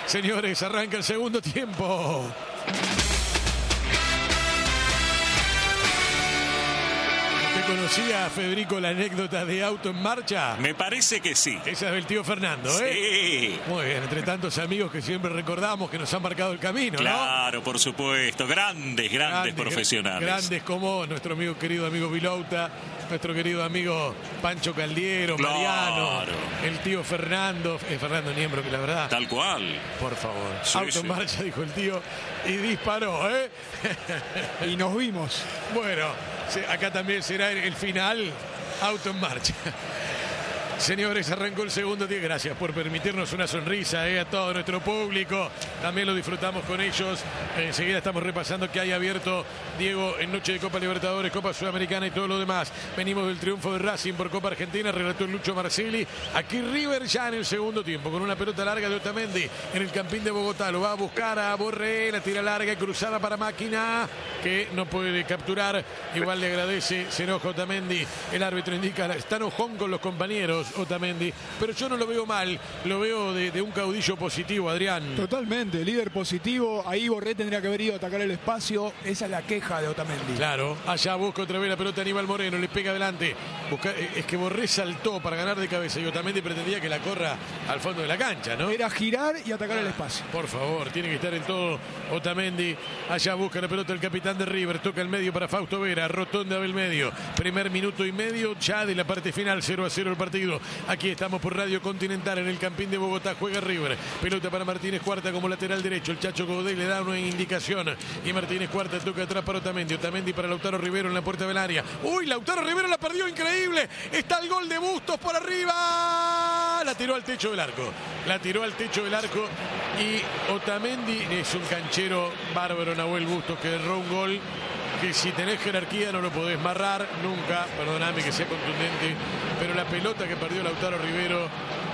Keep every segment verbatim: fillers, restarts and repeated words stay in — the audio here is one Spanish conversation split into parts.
Señores, arranca el segundo tiempo. ¿Te conocía, Federico, la anécdota de Auto en Marcha? Me parece que sí. Esa es del tío Fernando, ¿eh? Sí. Muy bien, entre tantos amigos que siempre recordamos que nos han marcado el camino, ¿no? Claro, por supuesto. Grandes, grandes, grandes profesionales. Grandes como nuestro amigo, querido amigo Vilouta, nuestro querido amigo Pancho Caldiero, claro. Mariano, el tío Fernando, eh, Fernando Niembro, que la verdad... Tal cual. Por favor. Sí, Auto en sí. Marcha, dijo el tío, y disparó, ¿eh? Y nos vimos. Bueno, acá también será el final. Auto en Marcha. Señores, arrancó el segundo día. Gracias por permitirnos una sonrisa eh, a todo nuestro público. También lo disfrutamos con ellos. Enseguida estamos repasando que hay abierto, Diego, en noche de Copa Libertadores, Copa Sudamericana y todo lo demás. Venimos del triunfo de Racing por Copa Argentina, relató el Lucho Marcelli. Aquí River ya en el segundo tiempo, con una pelota larga de Otamendi en el Campín de Bogotá. Lo va a buscar a Borré, la tira larga, cruzada para Máquina, que no puede capturar. Igual le agradece, se enoja Otamendi. El árbitro indica, está enojón con los compañeros Otamendi, pero yo no lo veo mal, lo veo de, de un caudillo positivo, Adrián. Totalmente, líder positivo. Ahí Borré tendría que haber ido a atacar el espacio. Esa es la queja de Otamendi. Claro, allá busca otra vez la pelota Aníbal Moreno, le pega adelante. Busca, es que Borré saltó para ganar de cabeza y Otamendi pretendía que la corra al fondo de la cancha, ¿no? Era girar y atacar el espacio. Por favor, tiene que estar en todo Otamendi. Allá busca la pelota el capitán de River, toca el medio para Fausto Vera, rotonda del medio. Primer minuto y medio ya de la parte final, cero a cero el partido. Aquí estamos por Radio Continental en el Campín de Bogotá, juega River. Pelota para Martínez Cuarta como lateral derecho. El Chacho Godet le da una indicación y Martínez Cuarta toca atrás para Otamendi. Otamendi para Lautaro Rivero en la puerta del área. ¡Uy! Lautaro Rivero la perdió, increíble. Está el gol de Bustos por arriba. La tiró al techo del arco. La tiró al techo del arco y Otamendi es un canchero bárbaro, Nahuel Bustos, que erró un gol que si tenés jerarquía no lo podés marrar nunca, perdóname que sea contundente, pero la pelota que perdió Lautaro Rivero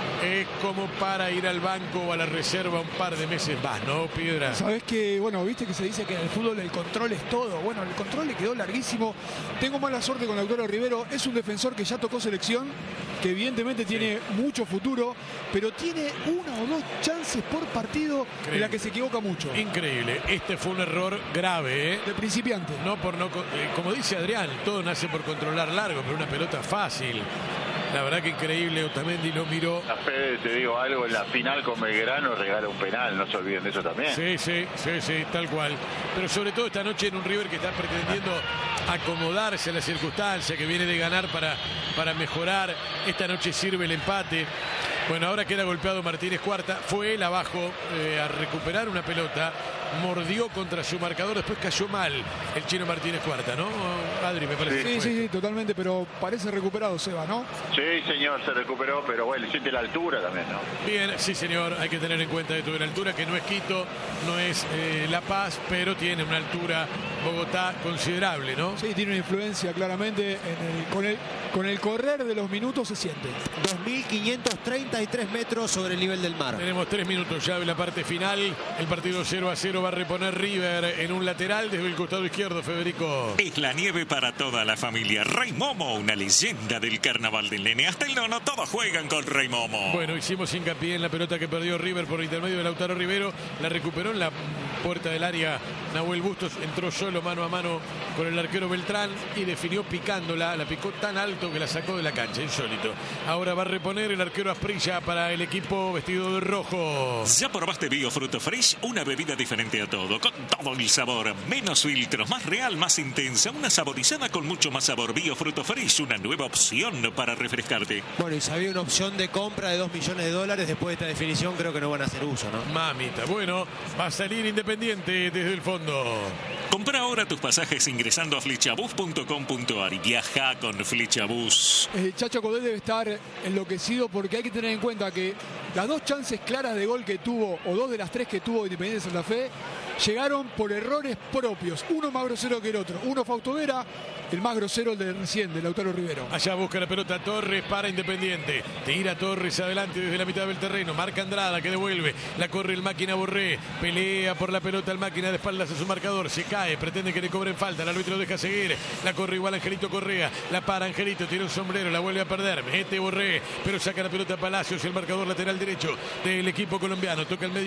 es como para ir al banco o a la reserva un par de meses más, ¿no, Piedra? Sabés que, bueno, viste que se dice que en el fútbol el control es todo. Bueno, el control le quedó larguísimo. Tengo mala suerte con Lautaro Rivero. Es un defensor que ya tocó selección, que evidentemente tiene sí. mucho futuro, pero tiene una o dos chances por partido Increíble. en la que se equivoca mucho. Increíble. Este fue un error grave, ¿eh? De principiante. No por no, eh, como dice Adrián, todo nace por controlar largo, pero una pelota fácil. La verdad que increíble, Otamendi lo miró. A Fede, te digo algo, en la final con Belgrano regala un penal, no se olviden de eso también. Sí, sí, sí, sí, tal cual. Pero sobre todo esta noche en un River que está pretendiendo acomodarse a la circunstancia, que viene de ganar para, para mejorar. Esta noche sirve el empate. Bueno, ahora queda golpeado Martínez Cuarta. Fue él abajo eh, a recuperar una pelota. Mordió contra su marcador. Después cayó mal el chino Martínez Cuarta, ¿no? Adri, me parece. Sí, sí, sí, totalmente. Pero parece recuperado, Seba, ¿no? Sí, señor, se recuperó. Pero bueno, siente la altura también, ¿no? Bien, sí, señor. Hay que tener en cuenta esto de la altura, que no es Quito, no es eh, La Paz, pero tiene una altura Bogotá considerable, ¿no? Sí, tiene una influencia claramente. En el, con, el, con el correr de los minutos se siente. dos mil quinientos treinta y tres metros sobre el nivel del mar. Tenemos tres minutos ya de la parte final. El partido cero a cero va a reponer River en un lateral desde el costado izquierdo, Federico. Es la nieve para toda la familia. Rey Momo, una leyenda del carnaval del nene. Hasta el nono, todos juegan con Rey Momo. Bueno, hicimos hincapié en la pelota que perdió River por intermedio de Lautaro Rivero. La recuperó en la puerta del área Nahuel Bustos. Entró solo mano a mano con el arquero Beltrán y definió picándola. La picó tan alto que la sacó de la cancha. Insólito. Ahora va a reponer el arquero Asprilla para el equipo vestido de rojo. ¿Ya probaste Bio Fruto Fresh? Una bebida diferente a todo, con todo el sabor, menos filtros, más real, más intensa, una saborizada con mucho más sabor. Bio Fruto Fresh, una nueva opción para refrescarte. Bueno, y si había una opción de compra de dos millones de dólares, después de esta definición creo que no van a hacer uso, ¿no? Mamita, bueno, va a salir Independiente desde el fondo. Compra ahora tus pasajes ingresando a flechabus punto com punto ar y viaja con Flechabus. El Chacho Godet debe estar enloquecido porque hay que tener en cuenta que las dos chances claras de gol que tuvo, o dos de las tres que tuvo Independiente Santa Fe, llegaron por errores propios. Uno más grosero que el otro. Uno Fausto Vera, el más grosero el de recién, de Lautaro Rivero. Allá busca la pelota Torres para Independiente. Tira Torres adelante desde la mitad del terreno. Marca Andrada que devuelve. La corre el máquina Borré. Pelea por la pelota el máquina de espaldas a su marcador. Se cae. Pretende que le cobren falta. El árbitro deja seguir. La corre igual Angelito Correa. La para Angelito. Tiene un sombrero. La vuelve a perder. Mete Borré. Pero saca la pelota a Palacios. El marcador lateral derecho del equipo colombiano. Toca el medio.